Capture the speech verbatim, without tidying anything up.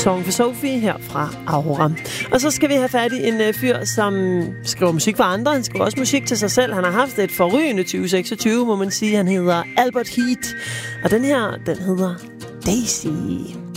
Song for Sophie her fra Aura. Og så skal vi have fat i en uh, fyr, som skriver musik for andre. Han skriver også musik til sig selv. Han har haft et forrygende tyve seksogtyve, må man sige. Han hedder Albert Heat. Og den her, den hedder Daisy.